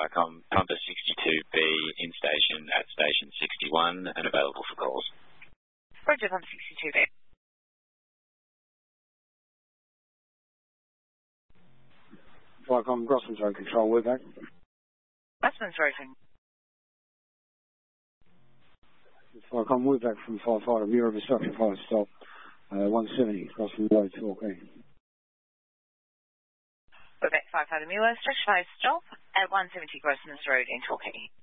Viacom, Compass 62B in station at station 61 and available for calls. Roger, Compass 62B. Viacom, Grossman's Road Control, we're back. Grossman's Road. Viacom, we're back from firefighter, Bureau of Obstruction Fire Stop, 170, Grossman's Road, Torquay. We're back, firefighter Muir, structure fire stop at 170 Grossman's Road in Torquay.